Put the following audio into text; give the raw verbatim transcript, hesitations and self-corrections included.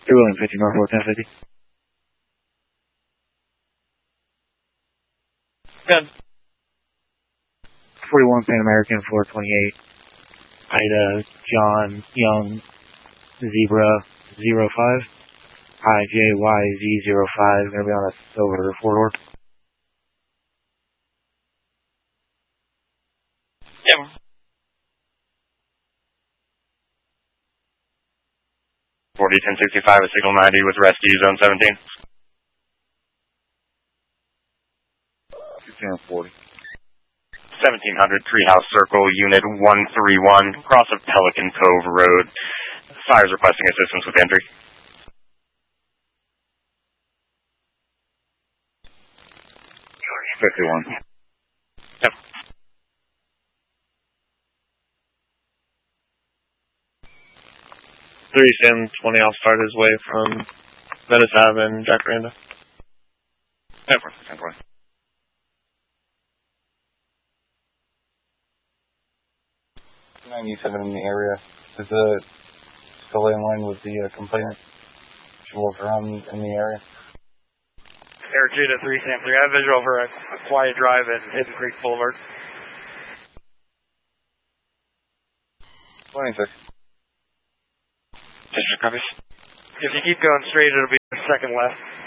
You're willing fifty, Norfolk ten fifty. Good. forty-one Pan American four twenty-eight. Ida John Young Zebra zero five. I J Y Z zero five. Going to be on a silver four door. Yep. forty ten sixty-five at signal ninety with rescue zone seventeen. fifteen forty. seventeen hundred Treehouse Circle, Unit one three one, cross of Pelican Cove Road. Fires requesting assistance with entry. fifty-one. Yep. three Sam twenty, I'll start his way from Venice Ave and Jack Randa. Yep. ten twenty. ninety-seven in the area. Is the still in line with the uh, complainant? She walks around in the area. Air Judah three Sam three. I have visual for a, a quiet drive at Hidden Creek Boulevard. twenty-six. District copies. If you keep going straight, it'll be a second left.